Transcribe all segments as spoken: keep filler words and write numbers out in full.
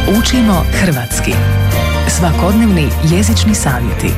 Učimo hrvatski. Svakodnevni jezični savjeti.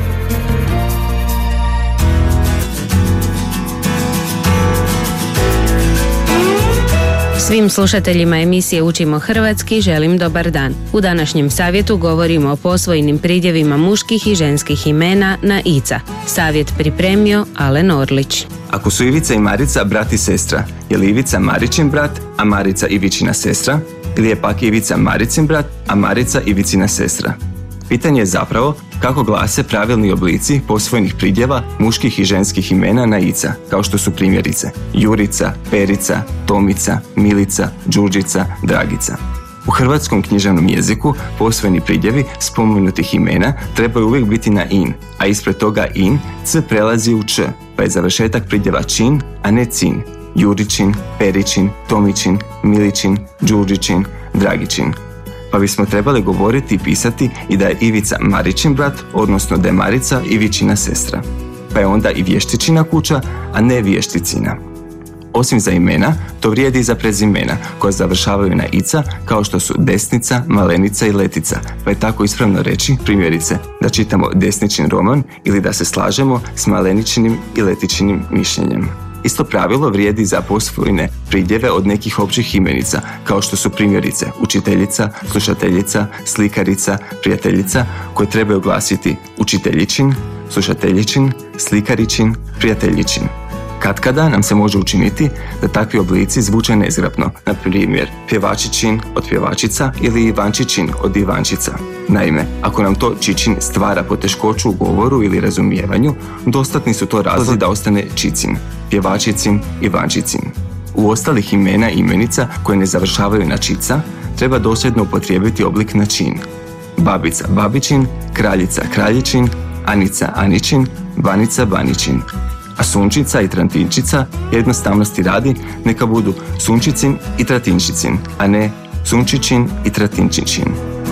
Svim slušateljima emisije Učimo hrvatski želim dobar dan. U današnjem savjetu govorimo o posvojenim pridjevima muških i ženskih imena na ica. Savjet pripremio Alen Orlić. Ako su Ivica i Marica brat i sestra, je li Ivica Maričin brat, a Marica Ivičina sestra? Ili je pak Ivica Maricin brat, a Marica Ivicina sestra? Pitanje je zapravo kako glase pravilni oblici posvojenih pridjeva muških i ženskih imena na ica, kao što su primjerice Jurica, Perica, Tomica, Milica, Đurđica, Dragica. U hrvatskom književnom jeziku posvojeni pridjevi spomenutih imena trebaju uvijek biti na in, a ispred toga in c prelazi u č, pa je završetak pridjeva čin, a ne cin. Juričin, Peričin, Tomičin, Miličin, Đurđičin, Dragičin. Pa bismo trebali govoriti i pisati i da je Ivica Maričin brat, odnosno da je Marica Ivičina sestra. Pa je onda i vještičina kuća, a ne vješticina. Osim za imena, to vrijedi i za prezimena, koja završavaju na ica, kao što su Desnica, Malenica i Letica, pa je tako ispravno reći, primjerice, da čitamo Desničin roman ili da se slažemo s Maleničinim i Letičinim mišljenjem. Isto pravilo vrijedi za posvojene pridjeve od nekih općih imenica, kao što su primjerice učiteljica, slušateljica, slikarica, prijateljica, koje trebaju glasiti učiteljičin, slušateljičin, slikaričin, prijateljičin. Katkada nam se može učiniti da takvi oblici zvuče nezgrapno, na primjer pjevačičin od pjevačica ili Ivančičin od Ivančica. Naime, ako nam to čičin stvara poteškoću u govoru ili razumijevanju, dostatni su to razlozi da ostane čicin, pjevačicin, Ivančicin. U ostalih imena i imenica koje ne završavaju na čica, treba dosljedno upotrijebiti oblik na čin. Babica Babičin, kraljica Kraljičin, Anica Aničin, Banica Baničin. A Sunčica i Tratinčica, jednostavnosti radi, neka budu Sunčicin i Tratinčicin, a ne Sunčičin i Tratinčičin.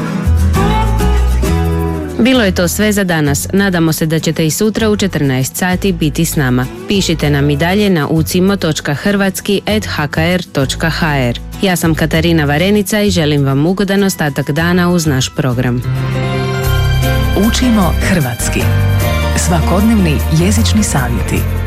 Bilo je to sve za danas. Nadamo se da ćete i sutra u četrnaest sati biti s nama. Pišite nam i dalje na ucimo točka hrvatski at h k r točka h r. Ja sam Katarina Varenica i želim vam ugodan ostatak dana uz naš program. Učimo hrvatski. Svakodnevni jezični savjeti.